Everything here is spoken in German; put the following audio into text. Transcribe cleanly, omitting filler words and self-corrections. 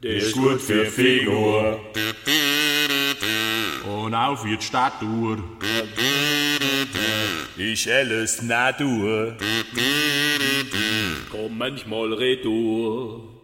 Der ist gut für Figur und auch für die Statur. Ist alles Natur, komm manchmal retour.